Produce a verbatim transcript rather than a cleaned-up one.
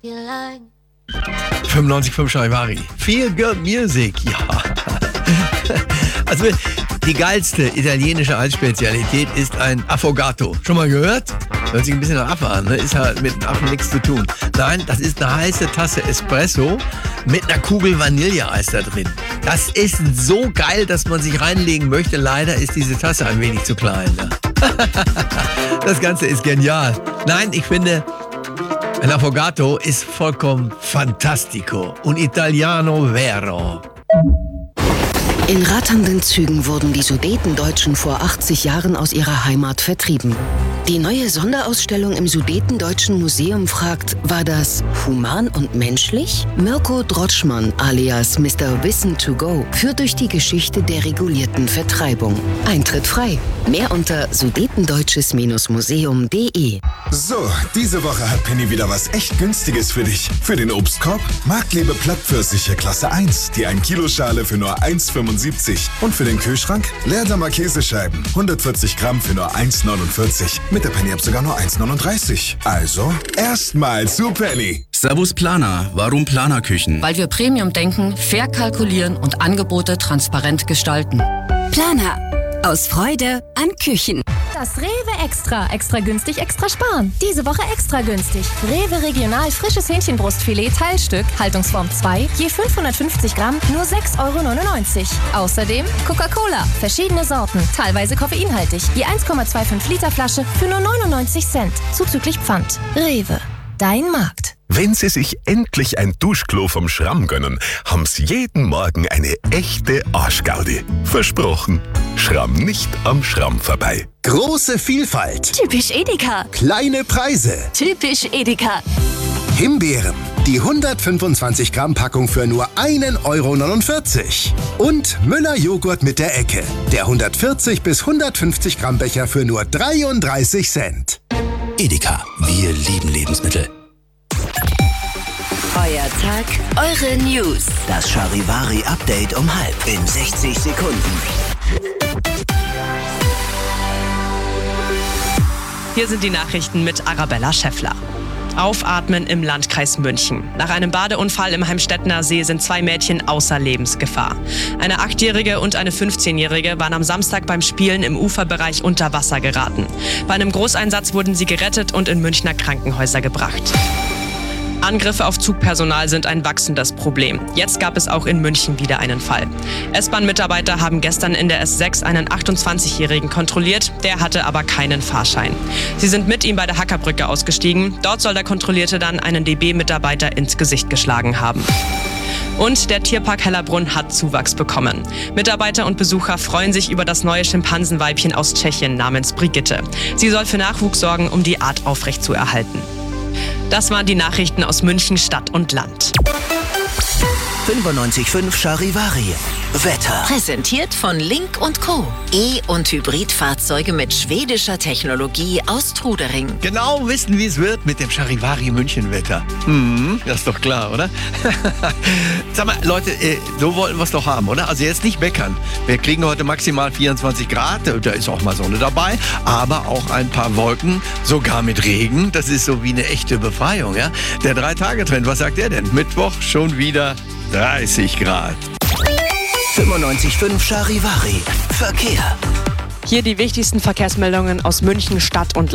fünfundneunzig Komma fünf Charivari. Feel Good Music, ja. Also die geilste italienische Eisspezialität ist ein Affogato. Schon mal gehört? Hört sich ein bisschen nach Affe an, ne? Ist halt mit dem Affen nichts zu tun. Nein, das ist eine heiße Tasse Espresso mit einer Kugel Vanilleeis da drin. Das ist so geil, dass man sich reinlegen möchte. Leider ist diese Tasse ein wenig zu klein. Ne? Das Ganze ist genial. Nein, ich finde, ein Affogato ist vollkommen fantastico. Un italiano vero. In ratternden Zügen wurden die Sudetendeutschen vor achtzig Jahren aus ihrer Heimat vertrieben. Die neue Sonderausstellung im Sudetendeutschen Museum fragt, war das human und menschlich? Mirko Drotschmann alias Mister Wissen to go führt durch die Geschichte der regulierten Vertreibung. Eintritt frei. Mehr unter sudetendeutsches Museum punkt de. So, diese Woche hat Penny wieder was echt Günstiges für dich. Für den Obstkorb Marktlebe Plattpfirsiche Klasse eins, die ein Kilo Schale für nur eins Komma fünfundsiebzig. Und für den Kühlschrank Leerdammer Käsescheiben, hundertvierzig Gramm für nur eins Komma neunundvierzig. Mit der Penny-App sogar nur eins Komma neununddreißig. Also, erstmal zu Penny. Servus Planer. Warum Planerküchen? Weil wir Premium denken, fair kalkulieren und Angebote transparent gestalten. Planer. Aus Freude an Küchen. Das Rewe Extra. Extra günstig, extra sparen. Diese Woche extra günstig. Rewe Regional frisches Hähnchenbrustfilet Teilstück, Haltungsform zwei, je fünfhundertfünfzig Gramm, nur sechs Komma neunundneunzig Euro. Außerdem Coca-Cola, verschiedene Sorten, teilweise koffeinhaltig, je eins Komma fünfundzwanzig Liter Flasche für nur neunundneunzig Cent, zuzüglich Pfand. Rewe, dein Markt. Wenn Sie sich endlich ein Duschklo vom Schramm gönnen, haben Sie jeden Morgen eine echte Arschgaudi. Versprochen. Schramm nicht am Schramm vorbei. Große Vielfalt. Typisch Edeka. Kleine Preise. Typisch Edeka. Himbeeren. Die hundertfünfundzwanzig Gramm Packung für nur ein Euro neunundvierzig. Und Müller Joghurt mit der Ecke. Der hundertvierzig bis hundertfünfzig Gramm Becher für nur dreiunddreißig Cent. Edeka. Wir lieben Lebensmittel. Euer Tag, eure News. Das Charivari-Update um halb in sechzig Sekunden. Hier sind die Nachrichten mit Arabella Schäffler. Aufatmen im Landkreis München. Nach einem Badeunfall im Heimstettner See sind zwei Mädchen außer Lebensgefahr. Eine achtjährige und eine fünfzehnjährige waren am Samstag beim Spielen im Uferbereich unter Wasser geraten. Bei einem Großeinsatz wurden sie gerettet und in Münchner Krankenhäuser gebracht. Angriffe auf Zugpersonal sind ein wachsendes Problem. Jetzt gab es auch in München wieder einen Fall. S-Bahn-Mitarbeiter haben gestern in der S sechs einen achtundzwanzigjährigen kontrolliert, der hatte aber keinen Fahrschein. Sie sind mit ihm bei der Hackerbrücke ausgestiegen. Dort soll der Kontrollierte dann einen D B-Mitarbeiter ins Gesicht geschlagen haben. Und der Tierpark Hellerbrunn hat Zuwachs bekommen. Mitarbeiter und Besucher freuen sich über das neue Schimpansenweibchen aus Tschechien namens Brigitte. Sie soll für Nachwuchs sorgen, um die Art aufrechtzuerhalten. Das waren die Nachrichten aus München, Stadt und Land. fünfundneunzig Komma fünf Charivari. Wetter. Präsentiert von Link und Co. E- und Hybridfahrzeuge mit schwedischer Technologie aus Trudering. Genau wissen, wie es wird mit dem Charivari München-Wetter. Hm, das ist doch klar, oder? Sag mal, Leute, äh, so wollten wir es doch haben, oder? Also jetzt nicht meckern. Wir kriegen heute maximal vierundzwanzig Grad, da ist auch mal Sonne dabei, aber auch ein paar Wolken, sogar mit Regen. Das ist so wie eine echte Befreiung, ja? Der Drei-Tage-Trend, was sagt der denn? Mittwoch schon wieder dreißig Grad. fünfundneunzig Komma fünf Charivari. Verkehr. Hier die wichtigsten Verkehrsmeldungen aus München, Stadt und